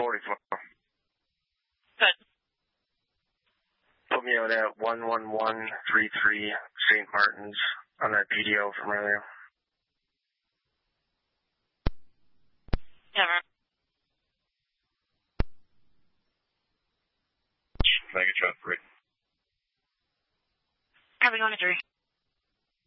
44. Good. Put me out at 11133 St. Martin's on that PDO from earlier. Never. Megatron 3. Copy, going to 3.